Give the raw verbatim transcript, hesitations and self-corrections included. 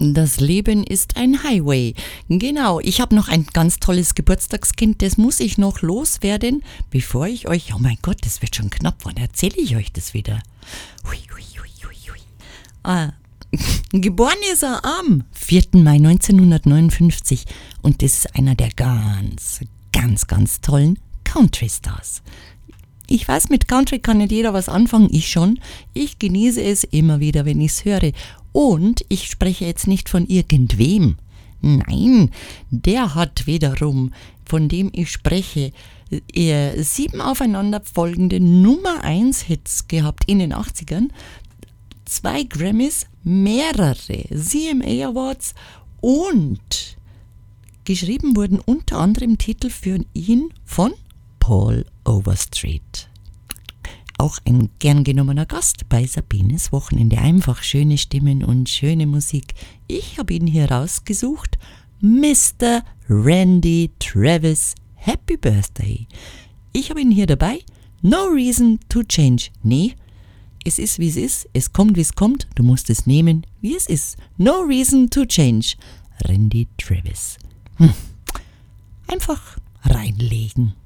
Das Leben ist ein Highway. Genau, ich habe noch ein ganz tolles Geburtstagskind, das muss ich noch loswerden, bevor ich euch, oh mein Gott, das wird schon knapp, wann erzähle ich euch das wieder? Hui, hui, hui, hui, hui. Ah, geboren ist er am vierten Mai neunzehnhundertneunundfünfzig und das ist einer der ganz, ganz, ganz tollen Country-Stars. Ich weiß, mit Country kann nicht jeder was anfangen, ich schon. Ich genieße es immer wieder, wenn ich es höre. Und ich spreche jetzt nicht von irgendwem. Nein, der hat wiederum, von dem ich spreche, äh, sieben aufeinanderfolgende Nummer eins Hits gehabt in den achtzigern, zwei Grammys, mehrere C M A Awards und geschrieben wurden unter anderem Titel für ihn von Paul Overstreet. Auch ein gern genommener Gast bei Sabines Wochenende. Einfach schöne Stimmen und schöne Musik. Ich habe ihn hier rausgesucht. Mister Randy Travis, Happy Birthday. Ich habe ihn hier dabei. No reason to change. Nee, es ist wie es ist. Es kommt wie es kommt. Du musst es nehmen, wie es ist. No reason to change. Randy Travis. Hm. Einfach reinlegen.